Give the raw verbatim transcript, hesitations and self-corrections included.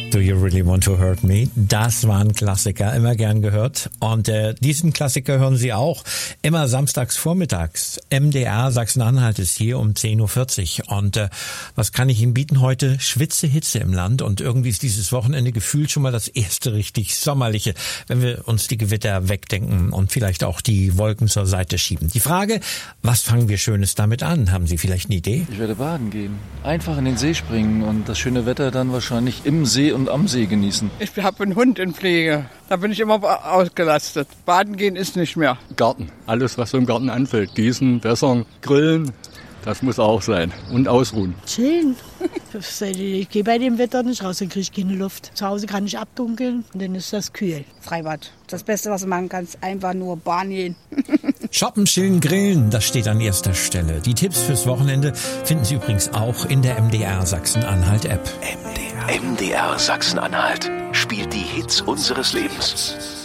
Do You Really Want to Hurt Me? Das war ein Klassiker, immer gern gehört. Und äh, diesen Klassiker hören Sie auch immer samstags vormittags. M D R Sachsen-Anhalt ist hier um zehn Uhr vierzig. Und äh, was kann ich Ihnen bieten heute? Schwitze, Hitze im Land. Und irgendwie ist dieses Wochenende gefühlt schon mal das erste richtig sommerliche, wenn wir uns die Gewitter wegdenken und vielleicht auch die Wolken zur Seite schieben. Die Frage, was fangen wir Schönes damit an? Haben Sie vielleicht eine Idee? Ich werde baden gehen. Einfach in den See springen und das schöne Wetter dann wahrscheinlich im See und am See genießen. Ich habe einen Hund in Pflege. Da bin ich immer ausgelastet. Baden gehen ist nicht mehr. Garten. Alles, was so im Garten anfällt. Gießen, wässern, grillen. Das muss auch sein. Und ausruhen. Chillen. Ich gehe bei dem Wetter nicht raus, dann kriege ich keine Luft. Zu Hause kann ich abdunkeln und dann ist das kühl. Freibad. Das Beste, was du machen kannst, einfach nur Bahn gehen. Shoppen, chillen, grillen, das steht an erster Stelle. Die Tipps fürs Wochenende finden Sie übrigens auch in der M D R Sachsen-Anhalt App. M D R, M D R Sachsen-Anhalt spielt die Hits unseres Lebens.